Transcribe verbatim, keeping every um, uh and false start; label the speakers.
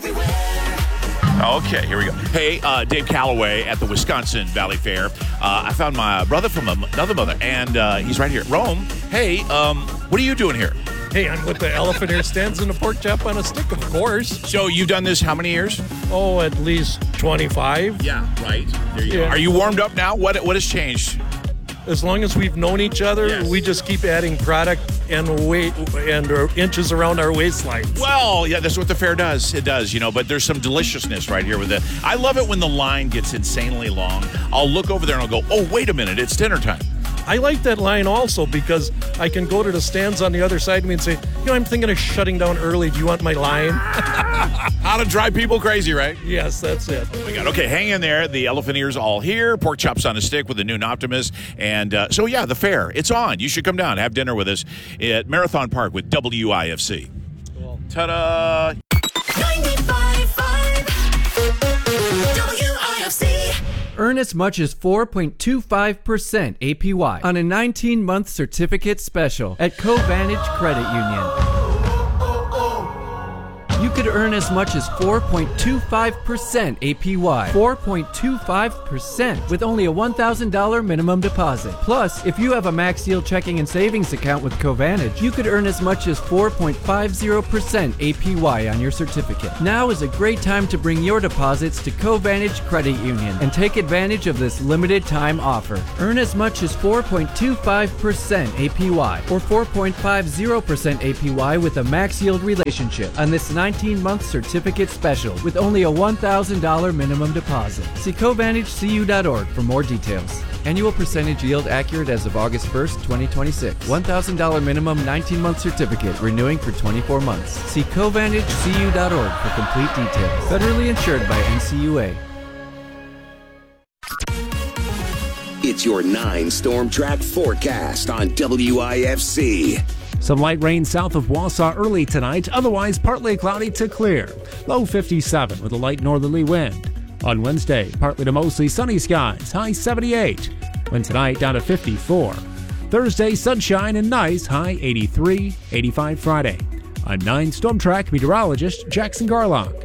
Speaker 1: Okay, here we go. Hey, uh, Dave Calloway at the Wisconsin Valley Fair. Uh, I found my brother from another mother, and uh, he's right here. Rome, hey, um, what are you doing here?
Speaker 2: Hey, I'm with the elephant ear stands and a pork chop on a stick, of course.
Speaker 1: So you've done this how many years?
Speaker 2: Oh, at least twenty-five.
Speaker 1: Yeah, right. There you
Speaker 2: Yeah.
Speaker 1: go. Are you warmed up now? What What has changed?
Speaker 2: As long as we've known each other,
Speaker 1: Yes.
Speaker 2: we just keep adding product and weight and uh, inches around our waistlines.
Speaker 1: Well, yeah, that's what the fair does. It does, you know, but there's some deliciousness right here with it. I love it when the line gets insanely long. I'll look over there and I'll go, oh, wait a minute, it's dinner time.
Speaker 2: I like that line also because I can go to the stands on the other side of me and say, you know, I'm thinking of shutting down early. Do you want my line?
Speaker 1: How to drive people crazy, right?
Speaker 2: Yes, that's it.
Speaker 1: Oh my God. Okay, hang in there. The elephant ears all here. Pork chops on a stick with the new Optimus. And uh, so, yeah, the fair, it's on. You should come down, have dinner with us at Marathon Park with W I F C.
Speaker 2: Cool.
Speaker 1: Ta-da!
Speaker 3: ninety-five point five W I F C.
Speaker 4: Earn as much as four point two five percent A P Y on a nineteen-month certificate special at Covantage Credit Union. You could earn as much as four point two five percent A P Y. four point two five percent with only a one thousand dollars minimum deposit. Plus, if you have a Max Yield checking and savings account with Covantage, you could earn as much as four point five zero percent A P Y on your certificate. Now is a great time to bring your deposits to Covantage Credit Union and take advantage of this limited time offer. Earn as much as four point two five percent A P Y or four point five zero percent A P Y with a Max Yield relationship on this nineteen-month certificate special with only a one thousand dollars minimum deposit. See Covantage C U dot org for more details. Annual percentage yield accurate as of August first, twenty twenty-six. one thousand dollars minimum nineteen-month certificate renewing for twenty-four months. See Covantage C U dot org for complete details. Federally insured by N C U A.
Speaker 5: It's your nine Storm Track forecast on W I F C.
Speaker 6: Some light rain south of Wausau early tonight, otherwise partly cloudy to clear. Low fifty-seven with a light northerly wind. On Wednesday, partly to mostly sunny skies, high seventy-eight. Wind tonight down to fifty-four. Thursday, sunshine and nice, high eighty-three, eighty-five Friday. I'm nine Storm Track meteorologist Jackson Garlock.